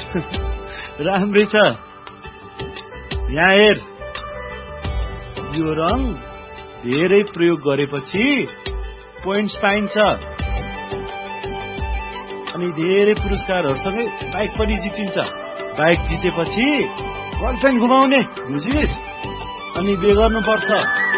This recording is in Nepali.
राम्रै छ। यहाँ हेर, यो रङ धेरै प्रयोग गरेपछि पोइन्ट्स पाइन्छ अनि धेरै पुरस्कारहरूसँगै बाइक पनि जितिन्छ। बाइक जितेपछि गर्लफ्रेन्ड घुमाउने बुझिस् अनि बे गर्नुपर्छ।